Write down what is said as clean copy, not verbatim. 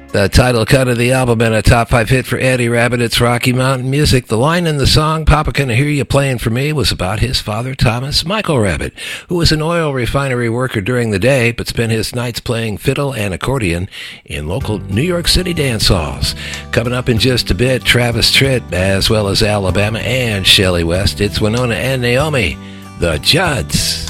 The title cut of the album and a top 5 hit for Eddie Rabbitt. It's Rocky Mountain Music. The line in the song, Papa Can I Hear You Playing for Me, was about his father, Thomas Michael Rabbitt, who was an oil refinery worker during the day, but spent his nights playing fiddle and accordion in local New York City dance halls. Coming up in just a bit, Travis Tritt, as well as Alabama and Shelley West. It's Winona and Naomi, the Judds.